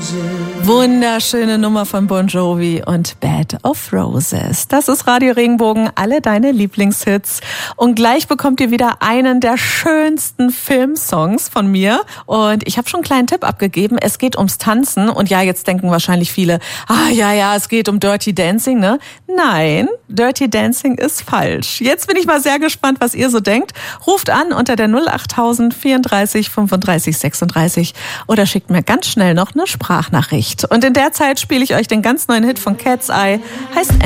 Wunderschöne Nummer von Bon Jovi und Bed of Roses. Das ist Radio Regenbogen, alle deine Lieblingshits. Und gleich bekommt ihr wieder einen der schönsten Filmsongs von mir. Und ich habe schon einen kleinen Tipp abgegeben. Es geht ums Tanzen. Und ja, jetzt denken wahrscheinlich viele, es geht um Dirty Dancing, ne? Nein, Dirty Dancing ist falsch. Jetzt bin ich mal sehr gespannt, was ihr so denkt. Ruft an unter der 08000 34 35 36 oder schickt mir ganz schnell noch eine Sprachnachricht. Und in der Zeit spiele ich euch den ganz neuen Hit von Cat's Eye, heißt